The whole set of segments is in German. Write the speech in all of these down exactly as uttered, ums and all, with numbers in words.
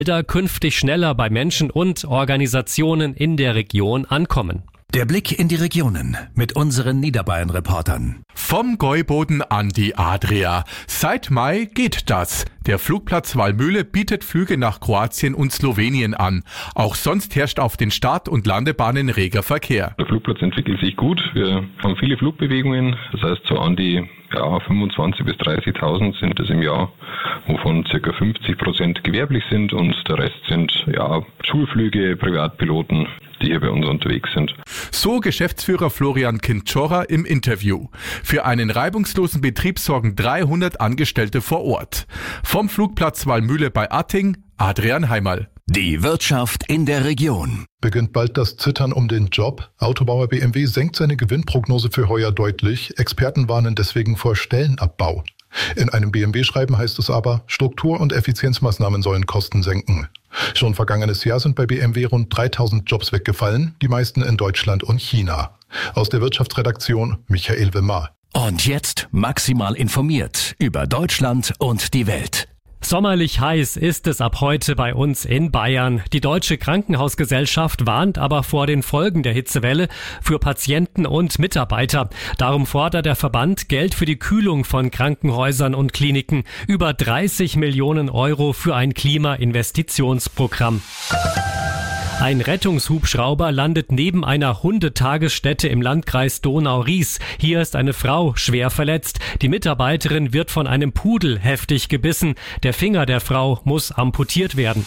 künftig schneller bei Menschen und Organisationen in der Region ankommen. Der Blick in die Regionen mit unseren Niederbayern-Reportern. Vom Gäuboden an die Adria. Seit Mai geht das. Der Flugplatz Wallmühle bietet Flüge nach Kroatien und Slowenien an. Auch sonst herrscht auf den Start- und Landebahnen reger Verkehr. Der Flugplatz entwickelt sich gut. Wir haben viele Flugbewegungen. Das heißt, so an die ja, fünfundzwanzigtausend bis dreißigtausend sind es im Jahr, wovon ca. fünfzig Prozent gewerblich sind und der Rest sind ja, Schulflüge, Privatpiloten, die hier bei uns unterwegs sind. So Geschäftsführer Florian Kinczora im Interview. Für einen reibungslosen Betrieb sorgen dreihundert Angestellte vor Ort. Vom Flugplatz Wallmühle bei Atting, Adrian Heimerl. Die Wirtschaft in der Region. Beginnt bald das Zittern um den Job? Autobauer B M W senkt seine Gewinnprognose für heuer deutlich. Experten warnen deswegen vor Stellenabbau. In einem B M W-Schreiben heißt es aber, Struktur- und Effizienzmaßnahmen sollen Kosten senken. Schon vergangenes Jahr sind bei B M W rund dreitausend Jobs weggefallen, die meisten in Deutschland und China. Aus der Wirtschaftsredaktion Michael Wimmer. Und jetzt maximal informiert über Deutschland und die Welt. Sommerlich heiß ist es ab heute bei uns in Bayern. Die Deutsche Krankenhausgesellschaft warnt aber vor den Folgen der Hitzewelle für Patienten und Mitarbeiter. Darum fordert der Verband Geld für die Kühlung von Krankenhäusern und Kliniken. Über dreißig Millionen Euro für ein Klimainvestitionsprogramm. Ein Rettungshubschrauber landet neben einer Hundetagesstätte im Landkreis Donau-Ries. Hier ist eine Frau schwer verletzt. Die Mitarbeiterin wird von einem Pudel heftig gebissen. Der Finger der Frau muss amputiert werden.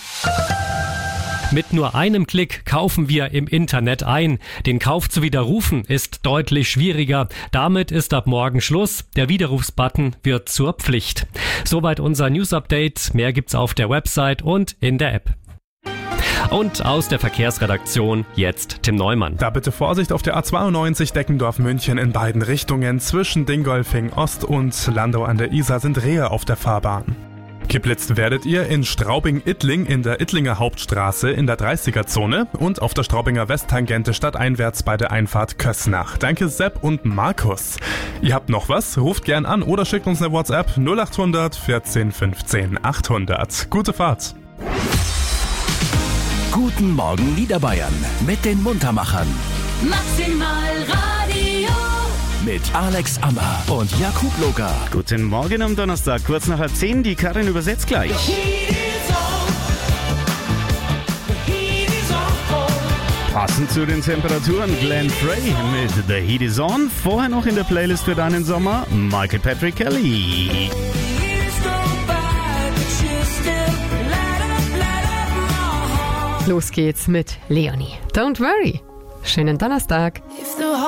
Mit nur einem Klick kaufen wir im Internet ein. Den Kauf zu widerrufen ist deutlich schwieriger. Damit ist ab morgen Schluss. Der Widerrufsbutton wird zur Pflicht. Soweit unser News-Update. Mehr gibt's auf der Website und in der App. Und aus der Verkehrsredaktion jetzt Tim Neumann. Da bitte Vorsicht auf der A zweiundneunzig Deckendorf-München in beiden Richtungen. Zwischen Dingolfing Ost und Landau an der Isar sind Rehe auf der Fahrbahn. Geblitzt werdet ihr in Straubing-Ittling in der Ittlinger Hauptstraße in der dreißiger-Zone und auf der Straubinger Westtangente stadteinwärts bei der Einfahrt Kössnach. Danke Sepp und Markus. Ihr habt noch was? Ruft gern an oder schickt uns eine WhatsApp null achthundert vierzehn fünfzehn achthundert. Gute Fahrt! Guten Morgen Niederbayern mit den Muntermachern. Maximal Radio. Mit Alex Ammer und Jakub Loga. Guten Morgen am Donnerstag, kurz nach halb zehn. Die Karin übersetzt gleich. Passend zu den Temperaturen Glenn Frey mit The Heat Is On. Vorher noch in der Playlist für deinen Sommer Michael Patrick Kelly. Los geht's mit Leonie. Don't worry. Schönen Donnerstag.